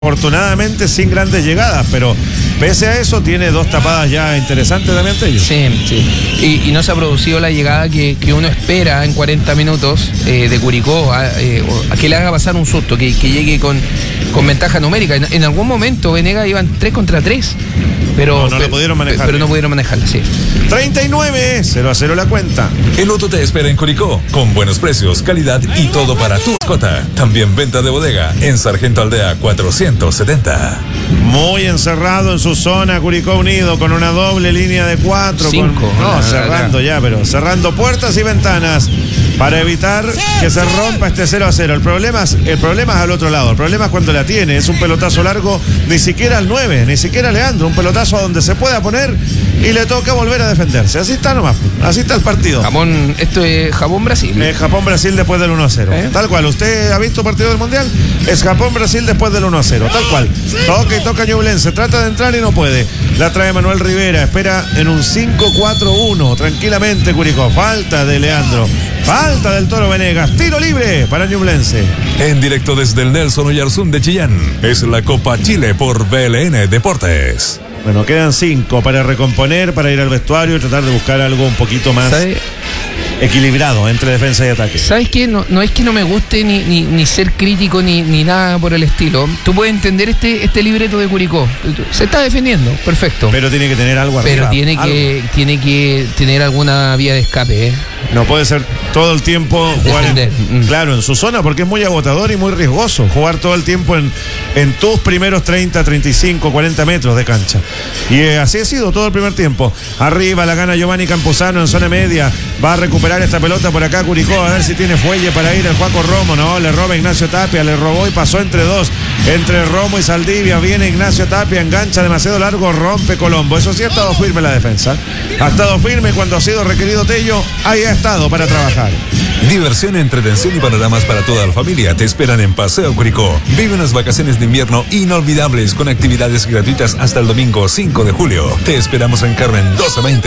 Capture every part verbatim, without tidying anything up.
Afortunadamente sin grandes llegadas, pero pese a eso tiene dos tapadas ya interesantes también ellos. Sí, sí. Y, y no se ha producido la llegada que, que uno espera en cuarenta minutos eh, de Curicó, a, eh, a que le haga pasar un susto, que, que llegue con, con ventaja numérica. En, en algún momento Venegas iban tres contra tres, pero no, no pero, lo pudieron manejar. Pero no pudieron manejarla, sí. treinta y nueve, cero a cero la cuenta. El Loto te espera en Curicó, con buenos precios, calidad y todo para tu mascota. También venta de bodega en Sargento Aldea cuatrocientos setenta. Muy encerrado en su zona Curicó Unido, con una doble línea de cuatro. Cinco. Con, no, cerrando ya, pero cerrando puertas y ventanas para evitar que se rompa este cero a cero. El problema es, el problema es al otro lado. El problema es cuando la tiene. Es un pelotazo largo, ni siquiera al nueve, ni siquiera Leandro. Un pelotazo a donde se pueda poner y le toca volver a defenderse. Así está nomás. Así está el partido. Japón, esto es Japón-Brasil. Eh, Japón-Brasil después del uno a cero. ¿Eh? Tal cual. ¿Usted ha visto partido del Mundial? Es Japón-Brasil después del uno a cero. Tal cual. Toca y toca Ñublense. Trata de entrar y no puede. La trae Manuel Rivera. Espera en un cinco cuatro uno. Tranquilamente Curicó. Falta de Leandro. Falta del Toro Venegas. Tiro libre para Ñublense. En directo desde el Nelson Oyarzún de Chillán. Es la Copa Chile por B L N Deportes. Bueno, quedan cinco para recomponer, para ir al vestuario y tratar de buscar algo un poquito más ¿Sabe? equilibrado entre defensa y ataque. ¿Sabes qué? No, no es que no me guste ni, ni, ni ser crítico ni, ni nada por el estilo. Tú puedes entender este, este libreto de Curicó. Se está defendiendo, perfecto. Pero tiene que tener algo arriba. Pero tiene que, tiene que tener alguna vía de escape, ¿eh? No puede ser todo el tiempo jugar en, claro, en su zona, porque es muy agotador y muy riesgoso jugar todo el tiempo en, en tus primeros treinta, treinta y cinco, cuarenta metros de cancha. Y eh, así ha sido todo el primer tiempo. Arriba la gana Giovanni Campuzano en zona media. Va a recuperar esta pelota por acá Curicó, a ver si tiene fuelle para ir el Juaco Romo. No, le roba Ignacio Tapia, le robó y pasó entre dos. Entre Romo y Saldivia viene Ignacio Tapia, engancha demasiado largo, rompe Colombo. Eso sí ha estado firme la defensa. Ha estado firme cuando ha sido requerido Tello. Ahí ha estado para trabajar. Diversión, entretención y panoramas para toda la familia te esperan en Paseo Curicó. Vive unas vacaciones de invierno inolvidables con actividades gratuitas hasta el domingo cinco de julio. Te esperamos en Carmen doce veinte.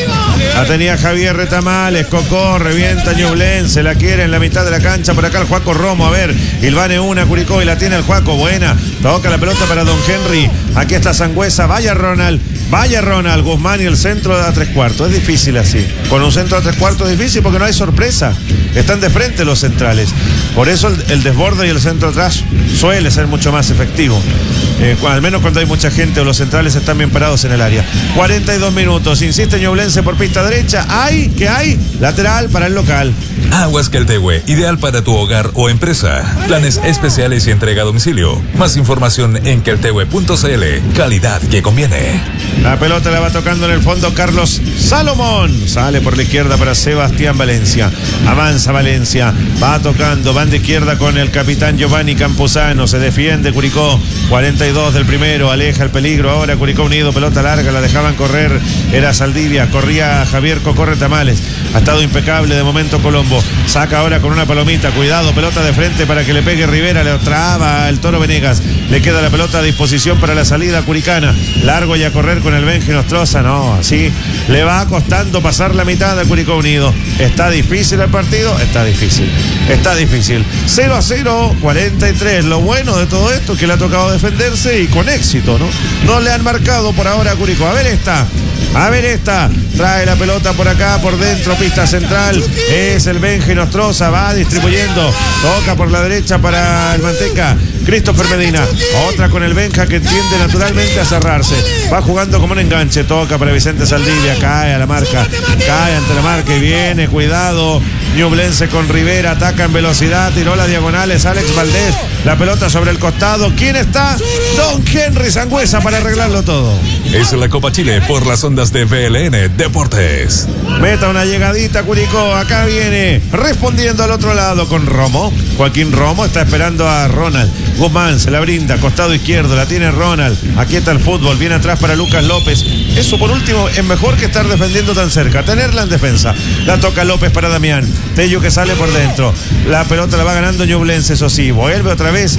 La tenía Javier Retamales, Cocó, revienta Ñublense, la quiere en la mitad de la cancha, por acá el Juaco Romo, a ver, Ilvane una, Curicó y la tiene el Juaco, buena, toca la pelota para Don Henry, aquí está Sangüesa, vaya Ronald, vaya Ronald, Guzmán y el centro a tres cuartos, es difícil así, con un centro a tres cuartos es difícil porque no hay sorpresa, están de frente los centrales, por eso el, el desborde y el centro atrás suele ser mucho más efectivo. Eh, al menos cuando hay mucha gente o los centrales están bien parados en el área. cuarenta y dos minutos, insiste Ñublense por pista derecha. Hay, ¿qué hay? Lateral para el local. Aguas Queltehue, ideal para tu hogar o empresa. Planes especiales y entrega a domicilio. Más información en queltehue punto c l. Calidad que conviene. La pelota la va tocando en el fondo Carlos Salomón. Sale por la izquierda para Sebastián Valencia. Avanza Valencia. Va tocando. Van de izquierda con el capitán Giovanni Campuzano. Se defiende Curicó. cuarenta y dos del primero. Aleja el peligro. Ahora Curicó Unido. Pelota larga. La dejaban correr. Era Saldivia. Corría Javier Cocó Retamales. Ha estado impecable de momento Colombo. Saca ahora con una palomita. Cuidado. Pelota de frente para que le pegue Rivera. Le traba el Toro Venegas. Le queda la pelota a disposición para la salida curicana. Largo y a correr con el Benji Nostroza. No, así le va costando pasar la mitad de Curicó Unido. ¿Está difícil el partido? Está difícil. Está difícil. cero a cero, cuarenta y tres. Lo bueno de todo esto es que le ha tocado defenderse y con éxito, ¿no? No le han marcado por ahora a Curicó. A ver esta. A ver esta. Trae la pelota por acá, por dentro, pista central. Es el Benji Nostroza. Va distribuyendo. Toca por la derecha para el Manteca. Christopher Medina. Otra con el Benja que tiende naturalmente a cerrarse. Va jugando como un enganche. Toca para Vicente Saldivia. Cae a la marca. Cae ante la marca y viene. Cuidado. Ñublense con Rivera. Ataca en velocidad. Tiró las diagonales. Alex Valdés. La pelota sobre el costado. ¿Quién está? Don Henry Sangüesa para arreglarlo todo. Es la Copa Chile por las ondas de B L N Deportes. Meta una llegadita Curicó. Acá viene respondiendo al otro lado con Romo. Joaquín Romo está esperando a Ronald. Guzmán se la brinda, costado izquierdo, la tiene Ronald. Aquí está el fútbol, viene atrás para Lucas López. Eso por último es mejor que estar defendiendo tan cerca, tenerla en defensa. La toca López para Damián. Tello que sale por dentro. La pelota la va ganando Ñublense, eso sí. Vuelve otra vez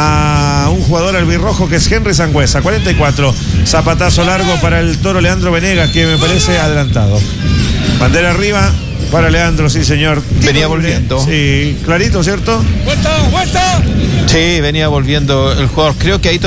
a un jugador albirrojo que es Henry Sangüesa. cuarenta y cuatro. Zapatazo largo para el Toro Leandro Venegas, que me parece adelantado. Bandera arriba. Para Leandro, sí, señor. Venía volviendo. Sí, clarito, ¿cierto? Sí, venía volviendo el jugador. Creo que ahí